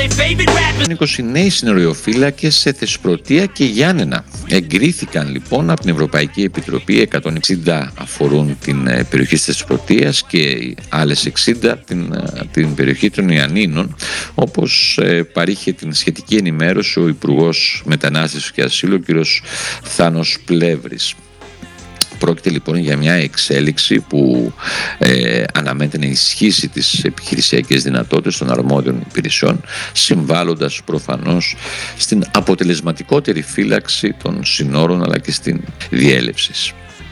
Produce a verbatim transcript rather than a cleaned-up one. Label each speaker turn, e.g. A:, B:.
A: είκοσι νέοι συνοριοφύλακες σε Θεσπρωτεία και Γιάννενα. Εγκρίθηκαν λοιπόν από την Ευρωπαϊκή Επιτροπή. εκατόν εξήντα αφορούν την περιοχή της Θεσπρωτείας και άλλες εξήντα την, την περιοχή των Ιαννίνων, όπως ε, παρήχε την σχετική ενημέρωση ο Υπουργός Μετανάστευσης και Ασύλου, ο κ. Θάνος Πλεύρης. Πρόκειται λοιπόν για μια εξέλιξη που ε, αναμένεται να ισχύσει τις επιχειρησιακές δυνατότητες των αρμόδιων υπηρεσιών, συμβάλλοντας προφανώς στην αποτελεσματικότερη φύλαξη των συνόρων αλλά και στην διέλευση.